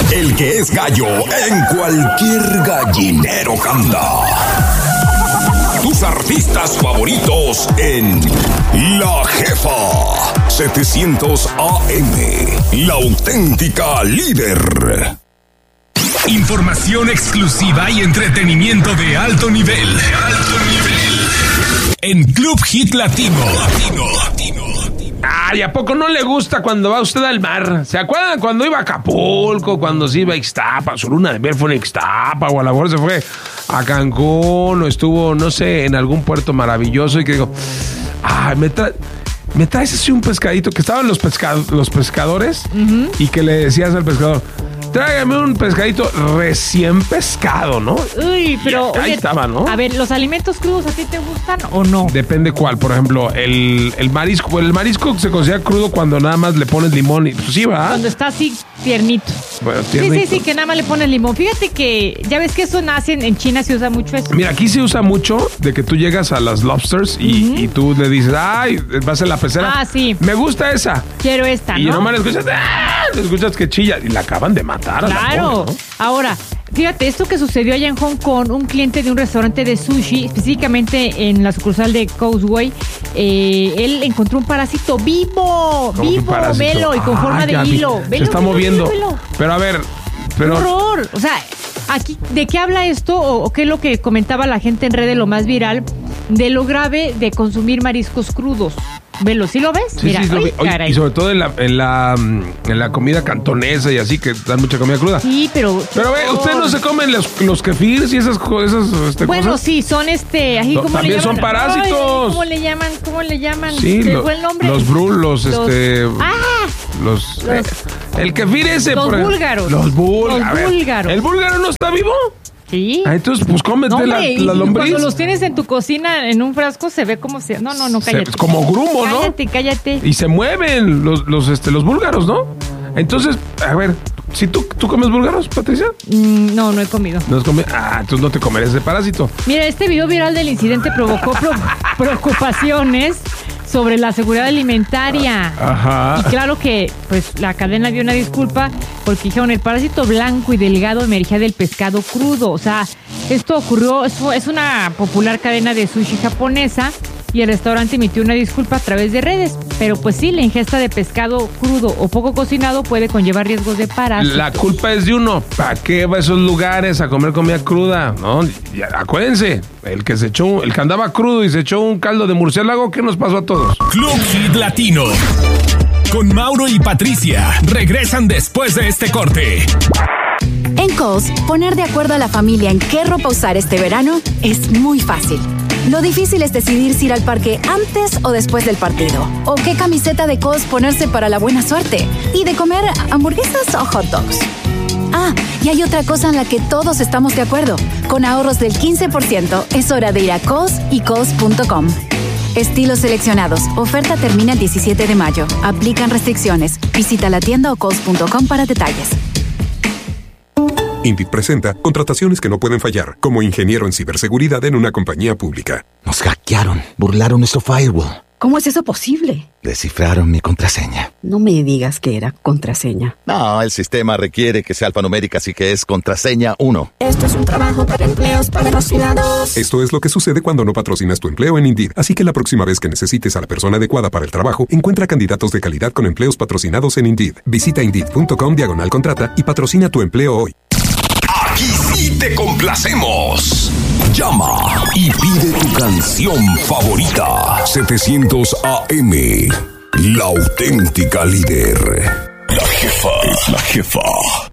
El que es gallo en cualquier gallinero canta. Tus artistas favoritos en La Jefa 700 AM, la auténtica líder. Información exclusiva y entretenimiento de alto nivel. En Club Hit Latino. Ay, ¿a poco no le gusta cuando va usted al mar? ¿Se acuerdan cuando iba a Acapulco? Cuando se iba a Ixtapa, su luna de miel fue en Ixtapa, o a lo mejor se fue a Cancún, o estuvo, no sé, en algún puerto maravilloso y que digo, ay, me traes así un pescadito, que estaban los pescadores y que le decías al pescador, tráigame un pescadito recién pescado, ¿no? Uy, pero ahí estaba, ¿no? A ver, ¿los alimentos crudos a ti te gustan o no? Depende cuál. Por ejemplo, el marisco. El marisco se considera crudo cuando nada más le pones limón y pues sí, va. Cuando está así tiernito. Bueno, tiernito. Sí, que nada más le pones limón. Fíjate que ya ves que eso nace en China, se usa mucho eso. Mira, aquí se usa mucho de que tú llegas a las lobsters y tú le dices, ay, vas a la pecera. Ah, sí. Me gusta esa. Quiero esta, ¿no? Y nomás le escuchas que chilla y la acaban de matar. Claro. A la pobre, ¿no? Ahora, fíjate, esto que sucedió allá en Hong Kong, un cliente de un restaurante de sushi, específicamente en la sucursal de Causeway, él encontró un parásito vivo, velo, y con forma de hilo. Se está moviendo. Velo. Pero a ver, ¡Qué horror! O sea, aquí, ¿de qué habla esto? O qué es lo que comentaba la gente en redes, lo más viral, de lo grave de consumir mariscos crudos. Velo, ¿sí lo ves? Sí, mira, sí, y sobre todo en la comida cantonesa y así, que dan mucha comida cruda. Sí, pero ve, ¿ustedes no se comen los kefirs y esas cosas? Bueno, sí, son ahí, ¿cómo también le llaman? son parásitos. Ay, ¿cómo le llaman? Sí, ¿Fue el nombre? los brul, el kefir ese. Los búlgaros. Los búlgaros. ¿El búlgaro no está vivo? Sí. Entonces, pues cómete la lombriz. Cuando los tienes en tu cocina en un frasco se ve como se... No, cállate. Como grumo, ¿no? Cállate. Y se mueven los búlgaros, ¿no? Entonces, a ver, ¿si tú comes búlgaros, Patricia? No he comido. ¿No has comido? Entonces no te comerás ese parásito. Mira, este video viral del incidente provocó preocupaciones sobre la seguridad alimentaria. Ajá. Y claro que, pues, la cadena dio una disculpa porque dijeron, el parásito blanco y delgado emergía del pescado crudo. O sea, esto ocurrió, es una popular cadena de sushi japonesa y el restaurante emitió una disculpa a través de redes. Pero pues sí, la ingesta de pescado crudo o poco cocinado puede conllevar riesgos de parásitos. La culpa es de uno. ¿Para qué va a esos lugares a comer comida cruda? ¿No? Acuérdense, el que andaba crudo y se echó un caldo de murciélago, ¿qué nos pasó a todos? Club Hit Latino. Con Mauro y Patricia. Regresan después de este corte. En Kohl's, poner de acuerdo a la familia en qué ropa usar este verano es muy fácil. Lo difícil es decidir si ir al parque antes o después del partido. O qué camiseta de Kohl's ponerse para la buena suerte. Y de comer hamburguesas o hot dogs. Y hay otra cosa en la que todos estamos de acuerdo. Con ahorros del 15%, es hora de ir a Kohl's y Kohl's.com. Estilos seleccionados. Oferta termina el 17 de mayo. Aplican restricciones. Visita la tienda o Kohl's.com para detalles. Indeed presenta contrataciones que no pueden fallar, como ingeniero en ciberseguridad en una compañía pública. Nos hackearon, burlaron nuestro firewall. ¿Cómo es eso posible? Descifraron mi contraseña. No me digas que era contraseña. No, el sistema requiere que sea alfanumérica, así que es contraseña 1. Esto es un trabajo para empleos patrocinados. Esto es lo que sucede cuando no patrocinas tu empleo en Indeed. Así que la próxima vez que necesites a la persona adecuada para el trabajo, encuentra candidatos de calidad con empleos patrocinados en Indeed. Visita Indeed.com/contrata y patrocina tu empleo hoy. Aquí sí te complacemos. Llama y pide tu canción favorita. 700 AM. La auténtica líder. La Jefa es la jefa.